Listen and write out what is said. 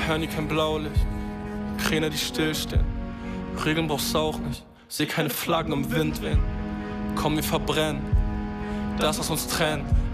hören nie kein Blaulicht. Kräne, die stillstehen. Regeln brauchst du auch nicht. Seh keine Flaggen im Wind wehen. Komm, wir verbrennen das, was uns trennt.